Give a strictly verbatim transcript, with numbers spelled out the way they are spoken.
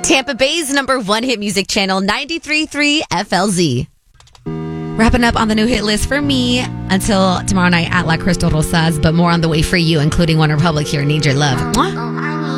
Tampa Bay's number one hit music channel, ninety-three point three F L Z. Wrapping up on the new hit list for me until tomorrow night at La Crystal Rosas, but more on the way for you, including One Republic here, Need Your Love. Mwah.